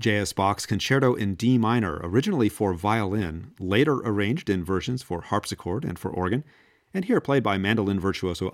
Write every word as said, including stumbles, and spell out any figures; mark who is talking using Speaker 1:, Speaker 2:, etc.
Speaker 1: J S. Bach's Concerto in D minor, originally for violin, later arranged in versions for harpsichord and for organ, and here played by mandolin virtuoso